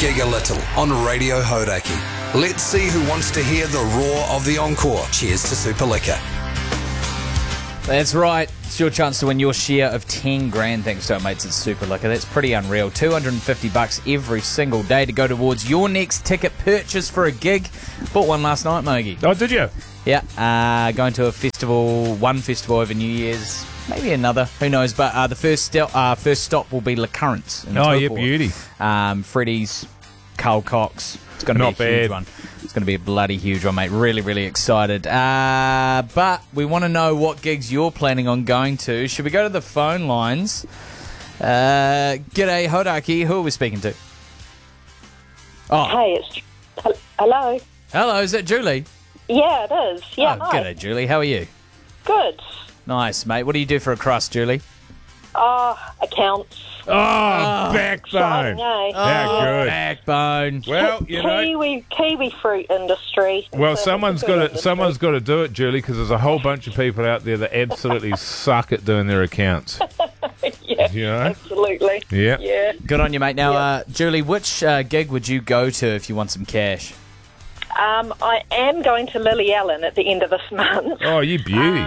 gig a little on Radio Hauraki. Let's see who wants to hear the roar of the encore. Cheers to Super Liquor. That's right. It's your chance to win your share of 10 grand thanks to our mates at Super Liquor. That's pretty unreal. $250 every single day to go towards your next ticket purchase for a gig. Bought one last night, Mogi. Oh, did you? Yeah, going to a festival, one festival over New Year's, maybe another, who knows, but the first stop will be La Currents in Oh, yeah, Taupo. beauty. Freddie's, Carl Cox. It's going to be Not a huge bad. one. It's going to be a bloody huge one, mate. Really, really excited. But we want to know what gigs you're planning on going to. Should we go to the phone lines? G'day, Hauraki. Who are we speaking to? Oh, Hey, hello. hello. Is that Julie? Yeah, it is. Yeah, Oh, hi. g'day, Julie. How are you? Good. Nice, mate. What do you do for a crust, Julie? Accounts. Oh, Exciting, backbone. eh? Yeah, good. Backbone. Well, you know. Kiwi fruit industry. Well, It's a someone's food got to industry. someone's got to do it, Julie, because there's a whole bunch of people out there that absolutely suck at doing their accounts. Yeah, You know? absolutely. Yeah. Yeah. Good on you, mate. Now, Yeah. Julie, which gig would you go to if you want some cash? I am going to Lily Allen at the end of this month. Oh, you beauty.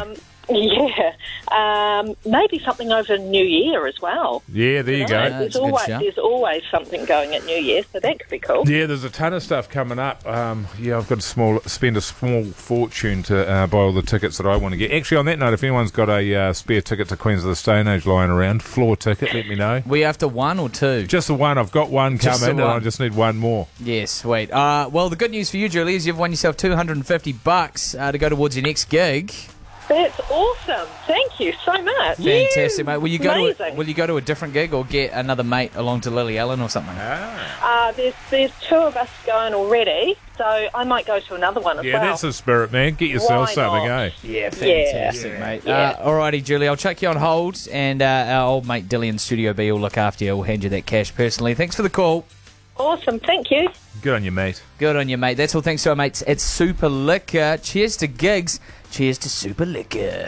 Maybe something over New Year as well. Yeah, there you go. Yeah. That's a good shout. There's always something going at New Year, so that could be cool. Yeah, there's a ton of stuff coming up. I've got to spend a small fortune to buy all the tickets that I want to get. Actually, on that note, if anyone's got a spare ticket to Queens of the Stone Age lying around, floor ticket, let me know. We after one or two? Just the one. I've got one Just coming, the and one. I just need one more. Yeah, sweet. Well, the good news for you, Julie, is you've won yourself $250 to go towards your next gig. That's awesome. Thank you so much. Fantastic, mate. Will you Amazing. go to a different gig or get another mate along to Lily Allen or something? There's two of us going already, so I might go to another one as Yeah, well. that's the spirit, man. Get yourself Why something, not? eh? Yeah, fantastic, mate. Yeah. Alrighty, Julie, I'll chuck you on hold, and our old mate Dilly in Studio B will look after you. We'll hand you that cash personally. Thanks for the call. Awesome, thank you. Good on you, mate. Good on you, mate. That's all thanks to our mates at Super Liquor. Cheers to gigs. Cheers to Super Liquor.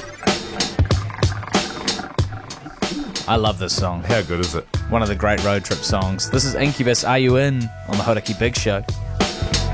I love this song. How good is it? One of the great road trip songs. This is Incubus, Are You In? On the Hauraki Big Show.